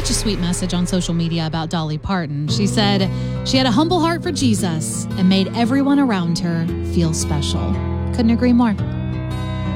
such a sweet message on social media about Dolly Parton. She said she had a humble heart for Jesus and made everyone around her feel special. Couldn't agree more.